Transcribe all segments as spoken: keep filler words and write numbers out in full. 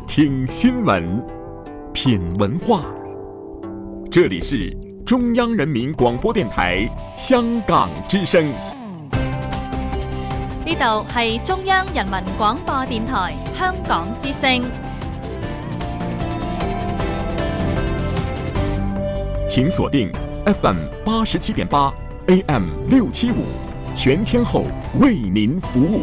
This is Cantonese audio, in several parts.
听新闻，品文化。这里是中央人民广播电台香港之声。 呢度係中央人民廣播電台香港之聲。 請鎖定 F M 八十七點八 A M 六七五，全天候為您服務。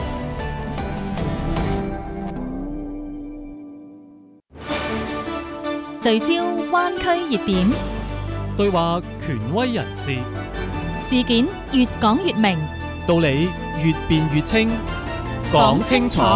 聚焦灣區熱點， 對話權威人士， 事件越講越明， 道理越辯越清，講清楚，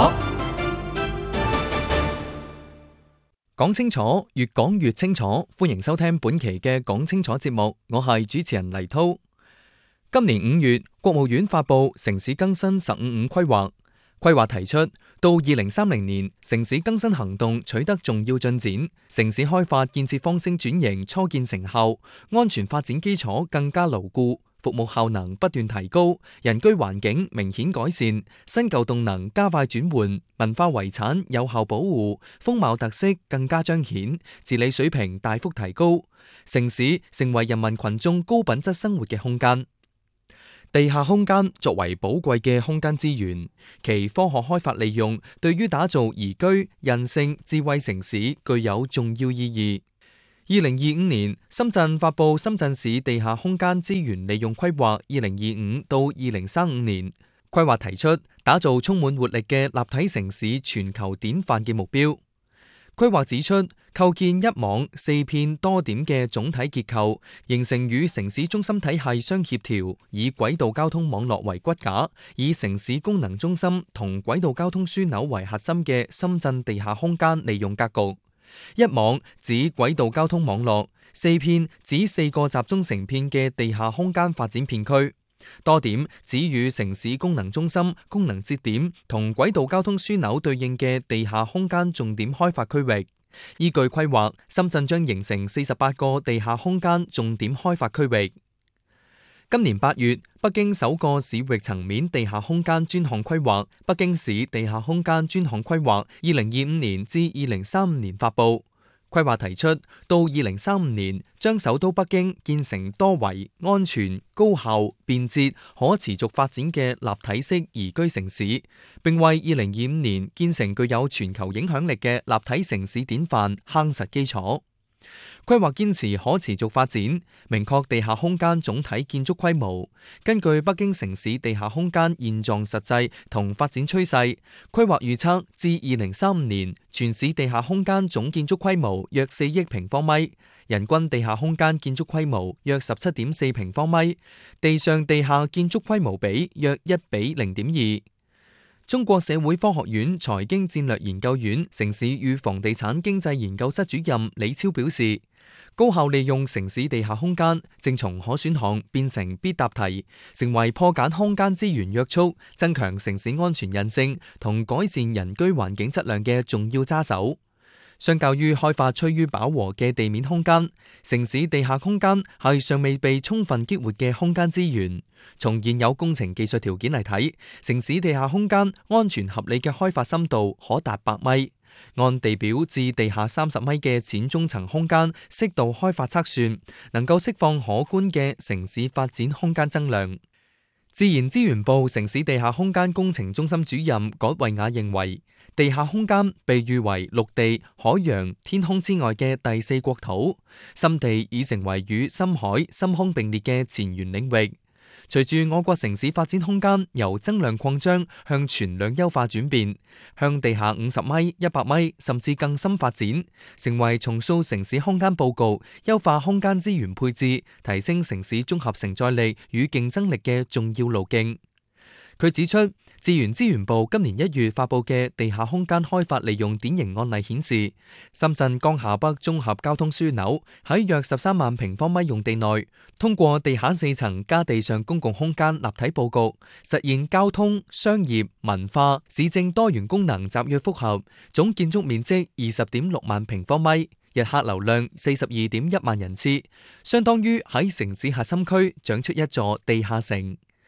講清楚，越講越清楚。歡迎收聽本期嘅講清楚節目，我係主持人黎濤。今年五月，國務院發布城市更新十五五規劃。規劃提出，到二零三零年，城市更新行動取得重要進展，城市開發建設方式轉型初見成效，安全發展基礎更加牢固，服務效能不斷提高，人居環境明顯改善，新舊動能加快轉換，文化遺產有效保護，風貌特色更加彰顯，治理水平大幅提高，城市成為人民群眾高品質生活嘅空間。地下空間作為寶貴嘅空間資源，其科學開發利用對於打造宜居、韌性、智慧城市具有重要意義。二零二五年，深圳發布《深圳市地下空間資源利用規劃（二零二五到二零三五年）》，規劃提出打造充滿活力嘅立體城市全球典範嘅目標。規劃指出，構建一網四片多點嘅總體結構，形成與城市中心體系相協調，以軌道交通網絡為骨架，以城市功能中心同軌道交通樞紐為核心嘅深圳地下空間利用格局。一網指軌道交通網絡，四片指四個集中成片嘅地下空間發展片區。多點指與城市功能中心、功能節點同軌道交通樞紐對應嘅地下空間重點開發區域。依據規劃，深圳將形成四十八個地下空間重點開發區域。今年八月，北京首個市域層面地下空間專項規劃《北京市地下空間專項規劃（二零二五年至二零三五年）》發布。規劃提出，到二零三五年，將首都北京建成多維、安全、高效、便捷、可持續發展嘅立體式宜居城市，並為二零二五年建成具有全球影響力嘅立體城市典範夯實基礎。規劃堅持可持續發展，明確地下空間總體建築規模。根據北京城市地下空間現狀實際同發展趨勢，規劃預測至二零三五年，全市地下空間總建築規模約四億平方米，人均地下空間建築規模約十七點四平方米，地上地下建築規模比約一比零點二。中國社會科學院財經戰略研究院城市與房地產經濟研究室主任李超表示，高效利用城市地下空間正從可選項變成必答題，成為破解空間資源約束、增強城市安全韌性同改善人居環境質量嘅重要揸手。相較於開發趨於飽和嘅地面空間，城市地下空間係尚未被充分激活嘅空間資源。從現有工程技術條件嚟睇，城市地下空間安全合理嘅開發深度可達百米。按地表至地下三十米嘅淺中層空間適度開發測算，能夠釋放可觀嘅城市發展空間增量。自然資源部城市地下空間工程中心主任葛惠雅認為，地下空間被譽為陸地、海洋、天空之外嘅第四國土，深地已成為與深海、深空並列嘅前沿領域。隨住我國城市發展空間由增量擴張向存量優化轉變，向地下五十米、一百米甚至更深發展，成為重塑城市空間佈局、優化空間資源配置、提升城市綜合承載力與競爭力嘅重要路徑。佢指出，自然資源部今年一月發布嘅地下空間開發利用典型案例顯示，深圳江夏北綜合交通樞紐喺約十三萬平方米用地內，通過地下四層加地上公共空間立體佈局，實現交通、商業、文化、市政多元功能集約複合，總建築面積二十點六萬平方米，日客流量四十二點一萬人次，相當於喺城市核心區長出一座地下城。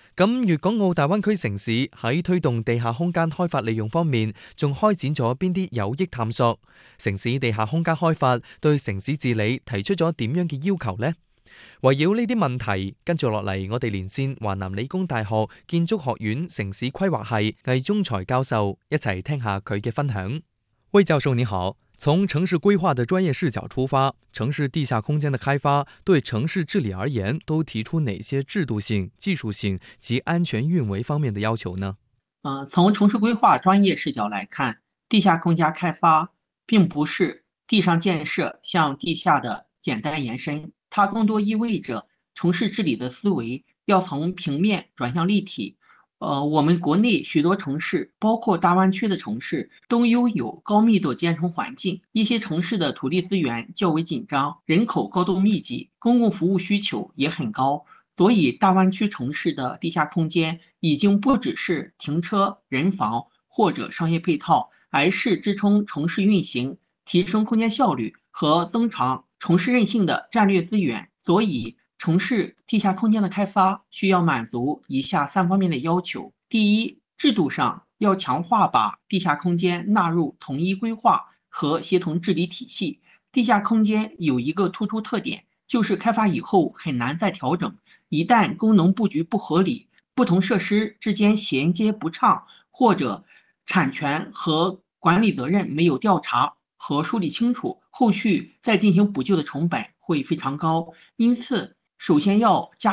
咁粵港澳大灣區城市喺推動地下空間開發利用方面，仲開展咗邊啲有益探索？城市地下空間開發對城市治理提出咗點樣嘅要求呢？圍繞呢啲問題，跟住落嚟，我哋連線華南理工大學建築學院城市規劃系魏忠才教授，一齊聽下佢嘅分享。魏教授你好，從城市規劃的專業視角出發，城市地下空間的開發對城市治理而言，都提出哪些制度性、技術性及安全運維方面的要求呢？ 呃，從城市規劃專業視角來看，地下空間開發並不是地上建設向地下的簡單延伸，它更多意味着城市治理的思維要從平面轉向立體。呃，我們國內許多城市，包括大灣區的城市，都擁有高密度建成環境，一些城市的土地資源較為緊張，人口高度密集，公共服務需求也很高，所以大灣區城市的地下空間已經不只是停車、人房或者商業配套，而是支撐城市運行、提升空間效率和增強城市韌性的戰略資源。所以城市地下空間的開發需要滿足以下三方面的要求。第一，制度上要強化把地下空間納入統一規劃和協同治理體系。地下空間有一個突出特點，就是開發以後很難再調整，一旦功能佈局不合理，不同設施之間銜接不暢，或者產權和管理責任沒有調查和梳理清楚，後續再進行補救的成本會非常高。因此首先要加